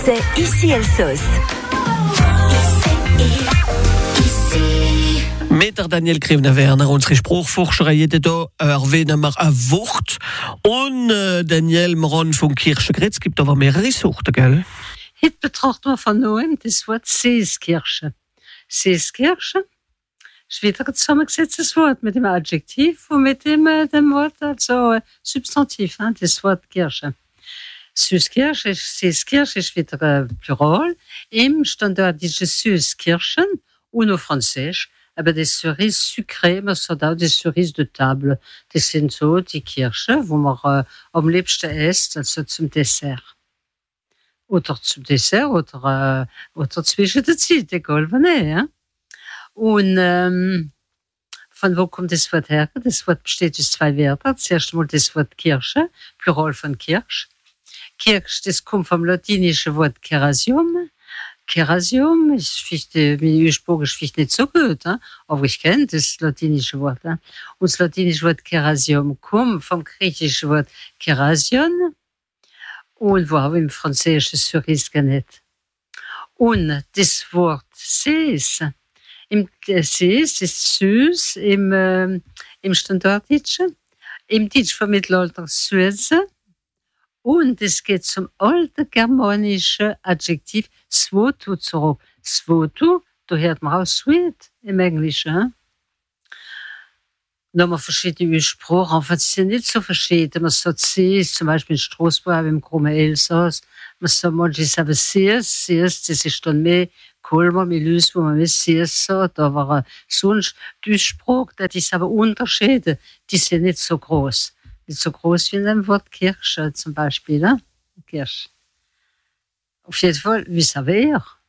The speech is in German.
C'est ici Elsos. Meter Daniel Krevner unsere Spruchforscherin da erwähnen wir ein Wort. Und Daniel Moran von Kirchengrätz gibt aber mehrere Sorten, gell? Heute betrachten wir von neuem das Wort Seeskirche. Seeskirche ist wieder ein zusammengesetztes Wort mit dem Adjektiv und mit dem Wort, also Substantiv, das Wort Kirche. Seeskirche ist wieder Plural. Im Standard ist Seeskirchen und auf Französisch. Aber des cerises sucrées, man sagt auch des cerises de table. Das sind so die Kirschen, wo man am liebsten isst, also zum Dessert. Oder zum Dessert oder zwischen der Zeit, egal wann nicht. Und von wo kommt das Wort her? Das Wort besteht aus zwei Wörtern. Zuerst mal das Wort Kirche, Plural von Kirsch. Kirsch, das kommt vom latinischen Wort Kerasium. Kerasium, mein Ursprung ist vielleicht nicht so gut, aber ich kenne das latinische Wort. Und das latinische Wort Kerasium kommt vom griechischen Wort Kerasion und wo auch im Französischen Cerise genannt. Und das Wort Sees, Sees ist süß im Standarddeutschen, im Deutsch vom Mittelalter Süße. Und es geht zum alten germanischen Adjektiv svotu zurück. Svotu, da hört man auch sweet im Englischen. Da haben wir verschiedene Aussprachen, aber es sind nicht so verschieden. Man sagt Sees, zum Beispiel in Straßburg, im Krummen Elsass. Man sagt manche sagen Sees, das ist dann mehr Kolmer, mehr Lüs, wo man mehr Sees sagt. Aber sonst, die Aussprache, die ist aber Unterschiede, die sind nicht so groß. Nicht so groß wie in dem Wort Kirche zum Beispiel, ne? Kirsch. Auf jeden Fall, wie savoir.